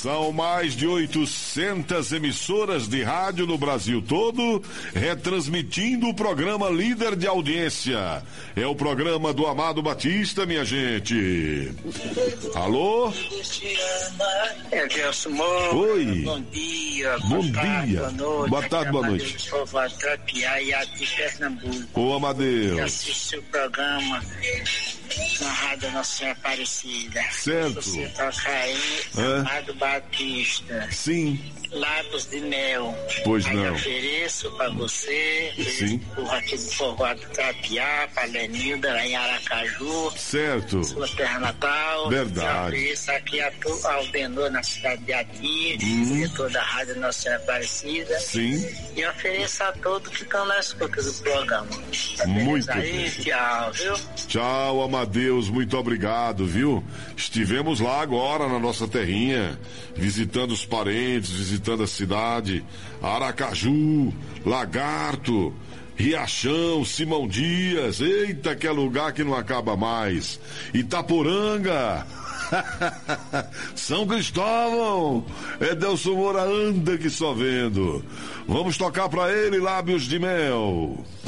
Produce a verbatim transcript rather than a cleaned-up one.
São mais de oitocentas emissoras de rádio no Brasil todo, retransmitindo o programa líder de audiência. É o programa do Amado Batista, minha gente. Alô? É Gelson Moura. Oi. Bom dia. Bom tarde, dia. Boa noite. Boa tarde, boa noite. Povoado Trapiá de Pernambuco. Ô, Amadeus. Eu assisti o programa na Rádio Nossa Senhora Aparecida. Certo. Você toca aí, É. Amado Batista. Sim. Lápis de mel. Pois aí não. Eu ofereço pra você. Sim. Por aqui do Povoado Trapiá, pra Lenilda, lá em Aracaju. Certo. Sua terra natal. Verdade. Eu ofereço aqui a tu, ao Denor, na cidade de Ati, Hum. diretor da Rádio Nossa Senhora Aparecida. Sim. E ofereço a todos que estão na escuta do programa. Tá Muito beleza aí, bem. tchau, viu? Tchau, Amadeus, muito obrigado, viu? Estivemos lá agora na nossa terrinha, visitando os parentes, visitando a cidade, Aracaju, Lagarto, Riachão, Simão Dias, eita, que é lugar que não acaba mais. Itaporanga, São Cristóvão, Edelson Moura anda que só vendo. Vamos tocar pra ele, Lábios de Mel.